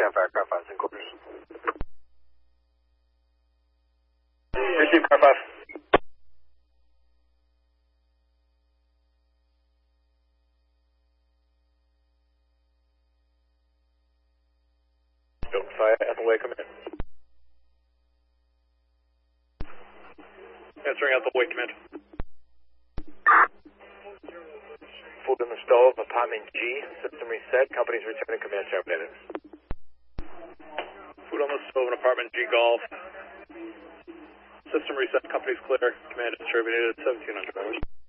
Alpha aircraft 5 and quarters. Receive car 5. Fire, Ethelway, come in. Answering Ethelway, command. Food on the stove, apartment G, system reset, company's returning command shop minutes. Food on the stove and apartment G Golf. System reset, company's clear, command distributed at 1700 hours.